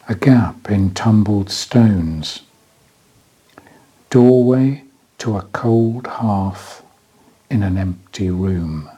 a gap in tumbled stones, doorway to a cold hearth in an empty room.